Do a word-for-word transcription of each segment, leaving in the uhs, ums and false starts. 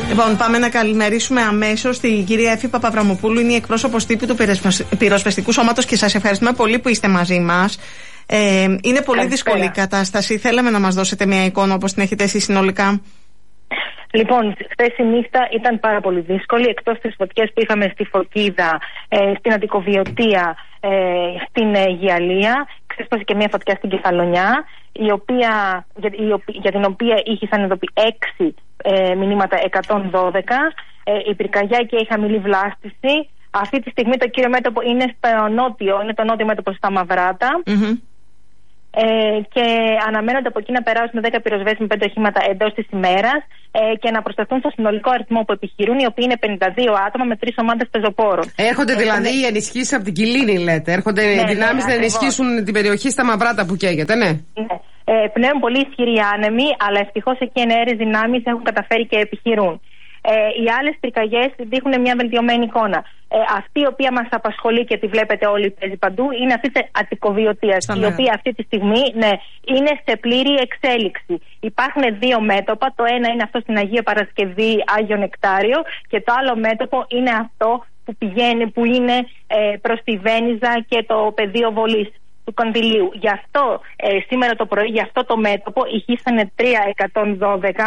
Λοιπόν, πάμε να καλημερίσουμε αμέσως την κυρία Έφη Παπαβραμοπούλου, είναι η εκπρόσωπος τύπου του Πυροσβεστικού Σώματος και σας ευχαριστούμε πολύ που είστε μαζί μας. Ε, είναι πολύ Καλησπέρα. δύσκολη η κατάσταση. Θέλαμε να μας δώσετε μια εικόνα όπως την έχετε εσείς συνολικά. Λοιπόν, χθες η νύχτα ήταν πάρα πολύ δύσκολη. Εκτός τις φωτιές που είχαμε στη Φωκίδα, ε, στην Αττικοβιωτία, ε, στην ε, Γιαλία, ξέσπασε και μια φωτιά στην Κεφαλονιά, η οποία, για, η, για την οποία είχε συνειδητοποιεί έξι ε, μηνύματα εκατόν δώδεκα. Ε, η πυρκαγιά και η χαμηλή βλάστηση. Αυτή τη στιγμή το κύριο μέτωπο είναι στο νότιο, είναι το νότιο μέτωπο στα Μαυράτα. Mm-hmm. Ε, και αναμένονται από εκεί να περάσουν δέκα πυροσβέστες με πέντε οχήματα εντός της ημέρας ε, και να προσταθούν στο συνολικό αριθμό που επιχειρούν, οι οποίοι είναι πενήντα δύο άτομα με τρεις ομάδες πεζοπόρων. Έρχονται δηλαδή ε, οι ενισχύσεις από την Κιλίνη, λέτε. Έρχονται ναι, δυνάμεις ναι, να ενισχύσουν την περιοχή στα Μαυράτα που καίγεται, ναι. ναι. Ε, πνέουν πολύ ισχυροί άνεμοι, αλλά ευτυχώς εκεί εναέρειες δυνάμεις έχουν καταφέρει και επιχειρούν. Ε, οι άλλες πυρκαγιές δείχνουν μια βελτιωμένη εικόνα. Ε, αυτή η οποία μας απασχολεί και τη βλέπετε όλοι παίζει παντού είναι αυτή της Αττικοβιωτίας, η οποία αυτή τη στιγμή ναι, είναι σε πλήρη εξέλιξη. Υπάρχουν δύο μέτωπα, το ένα είναι αυτό στην Αγία Παρασκευή, Άγιο Νεκτάριο, και το άλλο μέτωπο είναι αυτό που πηγαίνει, που είναι ε, προς τη Βένιζα και το πεδίο βολής του Κονδυλίου. Γι' αυτό ε, σήμερα το πρωί, γι' αυτό το μέτωπο ηχήσανε τρία εκατόν δώδεκα.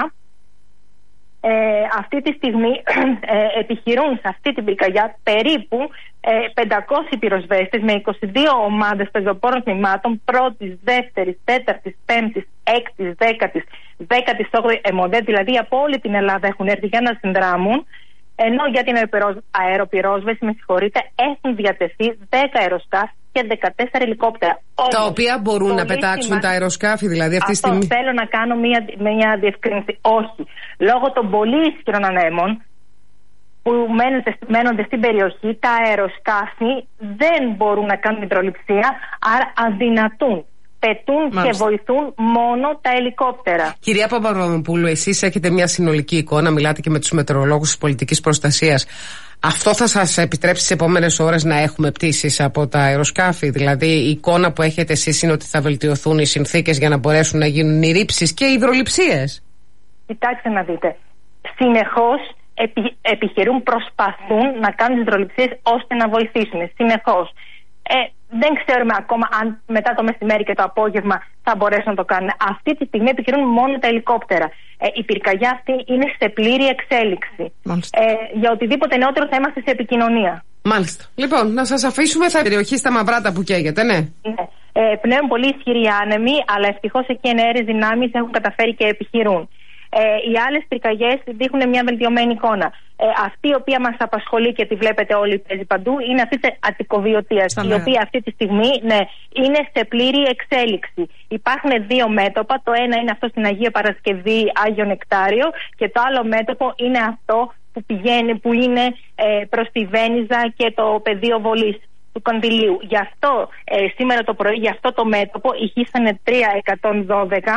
Ε, αυτή τη στιγμή ε, επιχειρούν σε αυτή την πυρκαγιά περίπου ε, πεντακόσιοι πυροσβέστες με είκοσι δύο ομάδες πεζοπόρων τμήματων πρώτης, δεύτερης, τέταρτης, πέμπτης, έκτης, δέκατης, δέκατης όγδοης εμοντέ, δηλαδή από όλη την Ελλάδα έχουν έρθει για να συνδράμουν. Ενώ για την αεροπυρόσβεση, με συγχωρείτε, έχουν διατεθεί δέκα αεροσκάφη και δεκατέσσερα ελικόπτερα. Τα Όμως, οποία μπορούν να πετάξουν σημα... τα αεροσκάφη, δηλαδή αυτή τη στιγμή. Αυτό θέλω να κάνω μια, μια διευκρίνηση. Όχι. Λόγω των πολύ ισχυρών ανέμων που μένονται, μένονται στην περιοχή, τα αεροσκάφη δεν μπορούν να κάνουν υδρολειψία, άρα αδυνατούν. Πετούν Μάλιστα. και βοηθούν μόνο τα ελικόπτερα. Κυρία Παπαβραμοπούλου, εσείς έχετε μια συνολική εικόνα, μιλάτε και με τους μετεωρολόγους της πολιτικής προστασίας. Αυτό θα σας επιτρέψει τις επόμενες ώρες να έχουμε πτήσεις από τα αεροσκάφη? Δηλαδή η εικόνα που έχετε εσείς είναι ότι θα βελτιωθούν οι συνθήκες για να μπορέσουν να γίνουν οι ρήψεις και οι υδρολειψίες? Κοιτάξτε να δείτε. Συνεχώς επι, επιχειρούν, προσπαθούν να κάνουν τις υδρολειψίες ώστε να βοηθήσουν. Συνεχώς. Ε, δεν ξέρουμε ακόμα αν μετά το μεσημέρι και το απόγευμα θα μπορέσουν να το κάνουν. Αυτή τη στιγμή επιχειρούν μόνο τα ελικόπτερα. Ε, η πυρκαγιά αυτή είναι σε πλήρη εξέλιξη. Ε, για οτιδήποτε νεότερο θα είμαστε σε επικοινωνία. Μάλιστα. Λοιπόν, να σας αφήσουμε θα περιοχή στα Μαυράτα που καίγεται, ναι. ναι. Ε, πνέουν πολύ ισχυροί άνεμοι, αλλά ευτυχώς εκεί εναέρειες δυνάμεις έχουν καταφέρει και επιχειρούν. Ε, οι άλλες πυρκαγιές δείχνουν μια βελτιωμένη εικόνα. Ε, αυτή η οποία μας απασχολεί και τη βλέπετε όλοι παίζει παντού είναι αυτή της Αττικοβιωτίας, η ναι. οποία αυτή τη στιγμή ναι, είναι σε πλήρη εξέλιξη. Υπάρχουν δύο μέτωπα, το ένα είναι αυτό στην Αγία Παρασκευή, Άγιο Νεκτάριο, και το άλλο μέτωπο είναι αυτό που πηγαίνει, που είναι ε, προς τη Βένιζα και το πεδίο βολής του Κονδυλίου. Γι' αυτό ε, σήμερα το πρωί, γι' αυτό το μέτωπο ηχήσανε τρία εκατόν δώδεκα.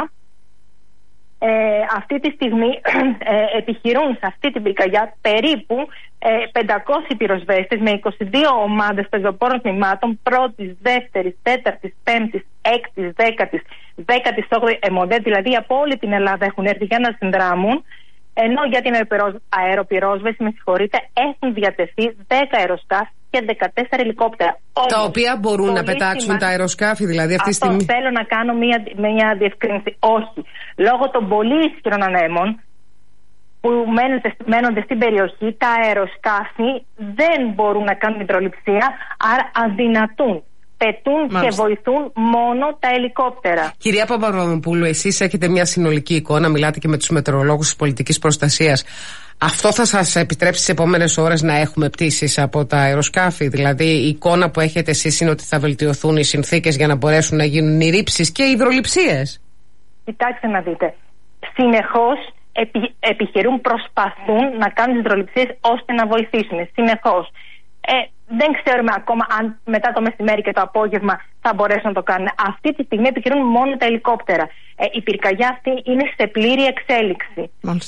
Ε, αυτή τη στιγμή ε, επιχειρούν σε αυτή την πυρκαγιά περίπου ε, πεντακόσιοι πυροσβέστες με είκοσι δύο ομάδες πεζοπόρων τμήματων πρώτης, δεύτερης, τέταρτης, πέμπτης, έκτης, δέκατης, δέκατης όγδοης εμοντέ, δηλαδή από όλη την Ελλάδα έχουν έρθει για να συνδράμουν. Ενώ για την αεροπυρόσβεση, με συγχωρείτε, έχουν διατεθεί δέκα αεροσκάφη και δεκατέσσερα ελικόπτερα. Τα Όμως, οποία μπορούν να πετάξουν σημα... τα αεροσκάφη, δηλαδή αυτή τη στιγμή. Θέλω να κάνω μια, μια διευκρίνηση. Όχι. Λόγω των πολύ ισχυρών ανέμων που μένονται, μένονται στην περιοχή, τα αεροσκάφη δεν μπορούν να κάνουν υδρολειψία, άρα αδυνατούν. Πετούν Μάλιστα. και βοηθούν μόνο τα ελικόπτερα. Κυρία Παπαβραμοπούλου, εσείς έχετε μια συνολική εικόνα, μιλάτε και με τους μετεωρολόγους της πολιτικής προστασίας. Αυτό θα σας επιτρέψει τις επόμενες ώρες να έχουμε πτήσεις από τα αεροσκάφη? Δηλαδή η εικόνα που έχετε εσείς είναι ότι θα βελτιωθούν οι συνθήκες για να μπορέσουν να γίνουν οι ρήψεις και οι υδρολειψίες? Κοιτάξτε να δείτε. Συνεχώς επι, επιχειρούν, προσπαθούν να κάνουν τις υδρολειψίες ώστε να βοηθήσουν. Συνεχώς. Ε, δεν ξέρουμε ακόμα αν μετά το μεσημέρι και το απόγευμα θα μπορέσουν να το κάνουν. Αυτή τη στιγμή επιχειρούν μόνο τα ελικόπτερα. Ε, η πυρκαγιά αυτή είναι σε πλήρη εξέλιξη.